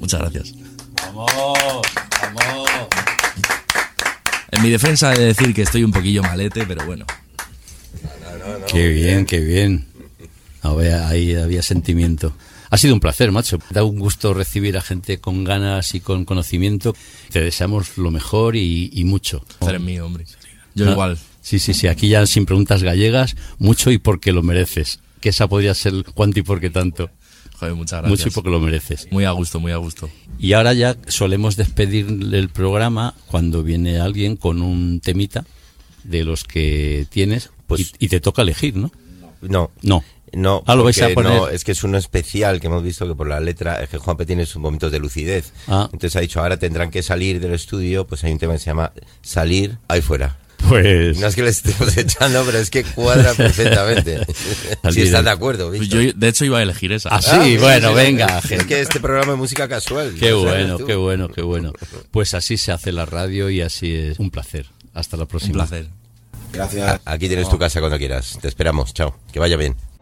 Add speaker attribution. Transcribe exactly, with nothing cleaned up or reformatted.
Speaker 1: Muchas gracias.
Speaker 2: ¡Vamos! ¡Vamos!
Speaker 1: En mi defensa he de decir que estoy un poquillo malete, pero bueno.
Speaker 2: No, no, no,
Speaker 3: qué bien, qué bien. No, vea, ahí había sentimiento. Ha sido un placer, macho. Da un gusto recibir a gente con ganas y con conocimiento. Te deseamos lo mejor y, y mucho.
Speaker 1: Eres mío, hombre. Yo
Speaker 3: ¿No?
Speaker 1: igual.
Speaker 3: Sí, sí, sí. Aquí ya sin preguntas gallegas, mucho y porque lo mereces. Que esa podría ser cuánto y por qué tanto.
Speaker 1: Joder, muchas gracias.
Speaker 3: Mucho y porque lo mereces.
Speaker 1: Muy a gusto, muy a gusto.
Speaker 3: Y ahora ya solemos despedir el programa cuando viene alguien con un temita de los que tienes, pues, y, y te toca elegir, ¿no?
Speaker 2: No.
Speaker 3: No.
Speaker 2: No,
Speaker 3: ah, lo vais a poner.
Speaker 2: No, es que es uno especial que hemos visto que por la letra es que Juanpe tiene sus momentos de lucidez.
Speaker 3: Ah.
Speaker 2: Entonces ha dicho, ahora tendrán que salir del estudio, pues hay un tema que se llama Salir ahí fuera.
Speaker 3: Pues...
Speaker 2: No es que le estemos echando, pero es que cuadra perfectamente. Si estás de acuerdo,
Speaker 1: pues yo, de hecho, iba a elegir esa.
Speaker 3: Ah, sí, ah, bueno, sí, venga.
Speaker 2: Es que este programa es música casual.
Speaker 3: Qué bueno, qué bueno, qué bueno. Pues así se hace la radio y así es un placer. Hasta la próxima.
Speaker 1: Un placer.
Speaker 2: Gracias. Aquí tienes tu casa cuando quieras. Te esperamos. Chao. Que vaya bien.